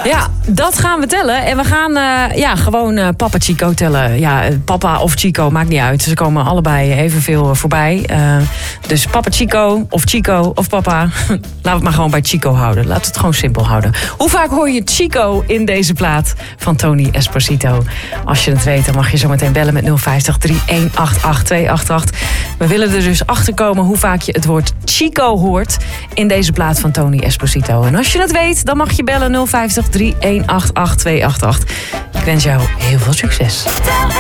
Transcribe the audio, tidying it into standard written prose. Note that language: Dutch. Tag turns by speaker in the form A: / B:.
A: Ja, dat gaan we tellen. En we gaan gewoon Papa Chico tellen. Ja, papa of Chico, maakt niet uit. Ze komen allebei evenveel voorbij. Dus Papa Chico of papa. Laten we het maar gewoon bij Chico houden. Laten we het gewoon simpel houden. Hoe vaak hoor je Chico in deze plaat van Tony Esposito? Als je het weet, dan mag je zo meteen bellen met 050 3188 288. We willen er dus achter komen hoe vaak je het woord Chico hoort in deze plaat van Tony Esposito. En als je het weet, dan mag je bellen 050 3188 288. Ik wens jou heel veel succes.